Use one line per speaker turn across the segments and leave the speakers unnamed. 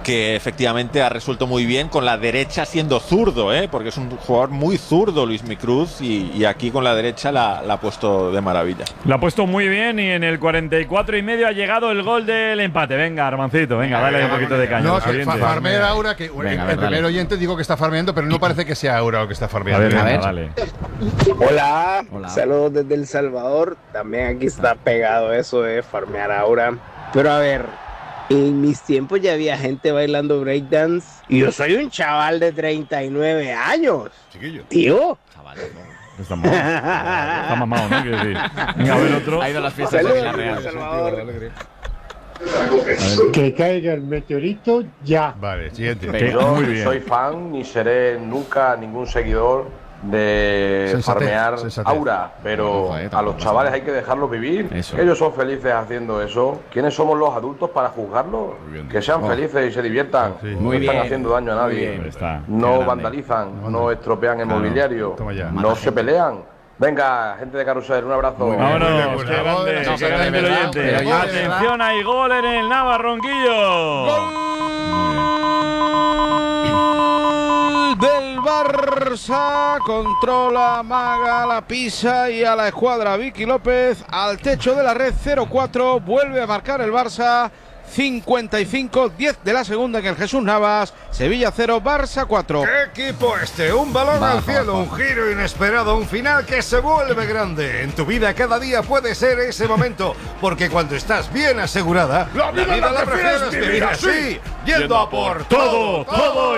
que efectivamente ha resuelto muy bien con la derecha siendo zurdo, porque es un jugador muy zurdo Luis Micruz y aquí con la derecha la ha puesto de maravilla.
La ha puesto muy bien y en el 44,5 ha llegado el gol del empate. Venga, Armancito, venga, dale un poquito de caña.
No, que farmea Aura, que venga, el primer oyente digo que está farmeando, pero no parece que sea Aura lo que está farmeando.
A ver, dale.
Hola, saludos desde El Salvador. También aquí está pegado eso de farmear Aura. Pero a ver, en mis tiempos ya había gente bailando breakdance y yo soy un chaval de 39 años.
Chiquillo.
Tío.
Chaval,
Está mamado. Está mamado, ¿no? Quiero decir. Venga, a ver otro.
Ha ido a las fiestas de Villarreal.
Que caiga el meteorito ya.
Vale, siguiente.
Yo soy fan ni seré nunca ningún seguidor de farmear Aura, pero a los chavales hay que dejarlos vivir. Ellos son felices haciendo eso. ¿Quiénes somos los adultos para juzgarlos? Que sean felices y se diviertan. No están haciendo daño a nadie. No vandalizan, no estropean el mobiliario, no se pelean. Venga, gente de Carrusel, un abrazo.
Vámonos, qué grande el oyente. Atención, hay gol en el Navarronquillo.
Del Barça, controla, amaga, la pisa y a la escuadra Vicky López al techo de la red. 0-4, vuelve a marcar el Barça. 55-10 de la segunda en el Jesús Navas. Sevilla 0, Barça 4.
¿Qué equipo este? Un balón al cielo, un giro inesperado, un final que se vuelve grande. En tu vida cada día puede ser ese momento, porque cuando estás bien asegurada, la vida la prefieres vivir así, yendo a por
todo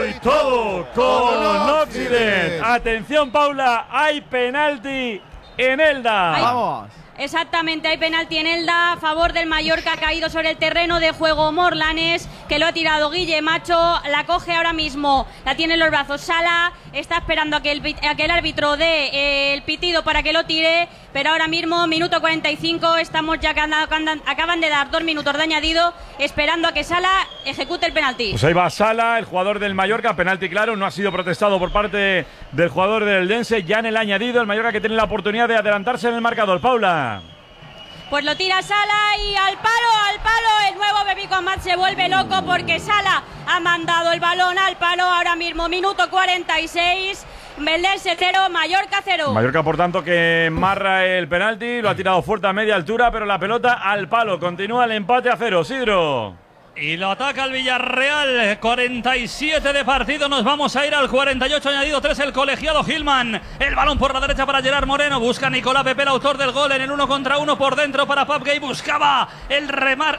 con Occident. Atención, Paula, hay penalti en Elda.
Vamos. Exactamente, hay penalti en Elda a favor del Mallorca. Ha caído sobre el terreno de juego Morlanes, que lo ha tirado Guille Macho. La coge ahora mismo, la tiene en los brazos Sala. Está esperando a que el árbitro dé el pitido para que lo tire. Pero ahora mismo, minuto 45, estamos ya acaban de dar 2 minutos de añadido, esperando a que Sala ejecute el penalti.
Pues ahí va Sala, el jugador del Mallorca. Penalti claro, no ha sido protestado por parte del jugador del Eldense. Ya en el añadido, el Mallorca que tiene la oportunidad de adelantarse en el marcador. Paula.
Pues lo tira Sala y al palo, el nuevo Bebico Amat se vuelve loco porque Sala ha mandado el balón al palo. Ahora mismo, minuto 46, Eldense 0, Mallorca 0.
Mallorca, por tanto, que marra el penalti, lo ha tirado fuerte a media altura, pero la pelota al palo. Continúa el empate a 0, Sidro.
Y lo ataca el Villarreal, 47 de partido, nos vamos a ir al 48, añadido 3 el colegiado Gilman. El balón por la derecha para Gerard Moreno, busca Nicolás Pepe, el autor del gol en el 1 contra 1 por dentro para Pap Gay, buscaba el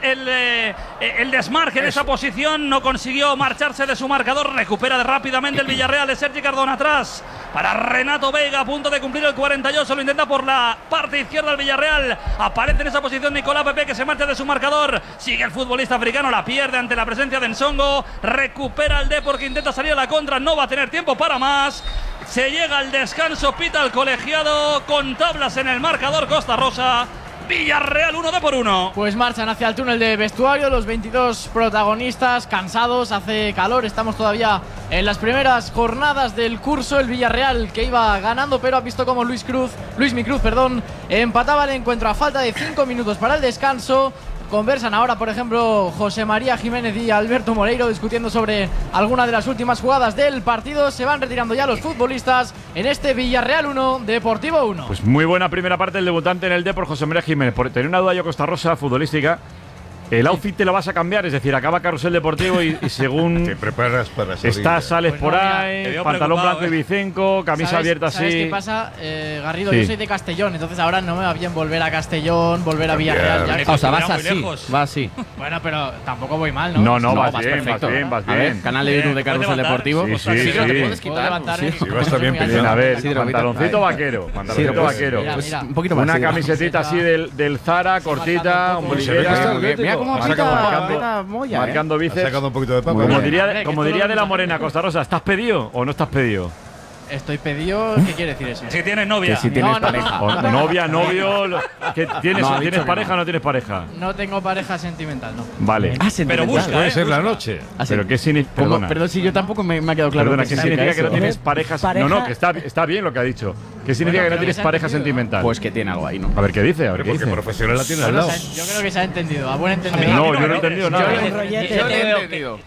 desmarque en esa posición, no consiguió marcharse de su marcador, recupera rápidamente el Villarreal de Sergi Cardona atrás para Renato Veiga, a punto de cumplir el 48, lo intenta por la parte izquierda del Villarreal, aparece en esa posición Nicolás Pepe que se marcha de su marcador, sigue el futbolista africano, la pierde ante la presencia de Nsongo, recupera el Depor que intenta salir a la contra, no va a tener tiempo para más, se llega al descanso, pita el colegiado con tablas en el marcador Costa Rosa. Villarreal 1 Depor 1.
Pues marchan hacia el túnel de vestuario los 22 protagonistas, cansados, hace calor, estamos todavía en las primeras jornadas del curso. El Villarreal que iba ganando, pero ha visto como Luis Micruz, empataba el encuentro a falta de 5 minutos para el descanso. Conversan ahora, por ejemplo, José María Jiménez y Alberto Moreiro discutiendo sobre alguna de las últimas jugadas del partido. Se van retirando ya los futbolistas en este Villarreal 1, Deportivo 1.
Pues muy buena primera parte del debutante en el Depor, José María Jiménez. Por tener una duda yo, Costa Rosa, futbolística. El outfit te lo vas a cambiar, es decir, acaba Carrusel Deportivo y según
te preparas para salir.
Sales pues por ahí, pantalón blanco y bicenco, camisa abierta así.
¿Sabes qué pasa, Garrido? Yo soy de Castellón, entonces ahora no me va bien volver a Castellón, volver a Villarreal.
O sea, vas así.
Bueno, pero tampoco voy mal, ¿no?
No, vas bien.
A ver, canal de YouTube de Carrusel Deportivo.
Sí.
Te puedes quitar.
Sí, va a estar bien peleado.
A ver, pantaloncito vaquero.
Mira,
un poquito más.
Una camisetita así del Zara, cortita,
Mira cómo
marcando bíceps.
Ha sacado un poquito de papa.
Como diría de la Morena, Costa Rosa, ¿estás pedido o no estás pedido?
Estoy pedido. ¿Qué quiere decir eso?
Si tienes novia.
Que si tienes pareja.
Novia, novio. ¿Tienes pareja o no tienes pareja?
No tengo pareja sentimental, no.
Vale.
Pero busca.
Puede ser la noche.
¿Pero qué significa?
Perdón, si yo tampoco me ha quedado claro.
Perdona, ¿qué significa que no tienes pareja? No, que está bien lo que ha dicho. ¿Qué significa que no tienes pareja sentimental?
Pues que tiene algo ahí, ¿no?
A ver qué dice,
Porque profesional la tiene al lado.
Yo creo que se ha entendido. A buen entendedor.
No, yo no he entendido nada.
Yo lo he entendido.